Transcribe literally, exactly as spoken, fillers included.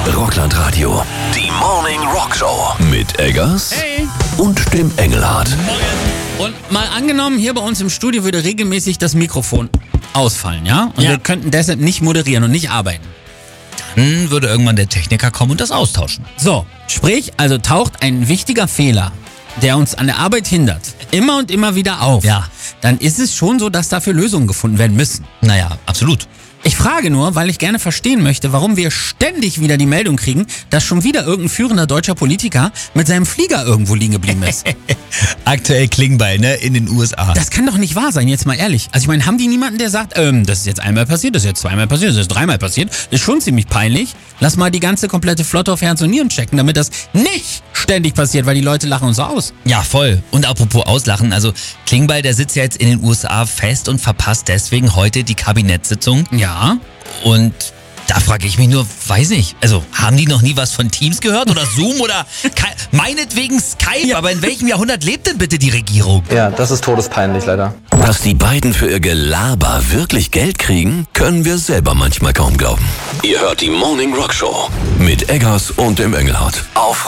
Rockland Radio. Die Morning Rock Show. Mit Eggers Hey. und dem Engelhardt. Und mal angenommen, hier bei uns im Studio würde regelmäßig das Mikrofon ausfallen, ja? Und Ja. wir könnten deshalb nicht moderieren und nicht arbeiten. Dann würde irgendwann der Techniker kommen und das austauschen. So, sprich, also taucht ein wichtiger Fehler, der uns an der Arbeit hindert, immer und immer wieder auf. Ja. Dann ist es schon so, dass dafür Lösungen gefunden werden müssen. Naja, absolut. Ich frage nur, weil ich gerne verstehen möchte, warum wir ständig wieder die Meldung kriegen, dass schon wieder irgendein führender deutscher Politiker mit seinem Flieger irgendwo liegen geblieben ist. Aktuell Klingbeil, ne, in den U S A. Das kann doch nicht wahr sein, jetzt mal ehrlich. Also ich meine, haben die niemanden, der sagt, ähm, das ist jetzt einmal passiert, das ist jetzt zweimal passiert, das ist dreimal passiert. Das ist schon ziemlich peinlich. Lass mal die ganze komplette Flotte auf Herz und Nieren checken, damit das nicht ständig passiert, weil die Leute lachen uns so aus. Ja, voll. Und apropos auslachen, also Klingbeil, der sitzt ja jetzt in den U S A fest und verpasst deswegen heute die Kabinettssitzung. Ja. Und da frage ich mich nur, weiß nicht, also haben die noch nie was von Teams gehört oder Zoom oder Ka- meinetwegen Skype, Ja. aber in welchem Jahrhundert lebt denn bitte die Regierung? Ja, das ist todespeinlich leider. Dass die beiden für ihr Gelaber wirklich Geld kriegen, können wir selber manchmal kaum glauben. Ihr hört die Morning Rock Show mit Eggers und dem Engelhardt auf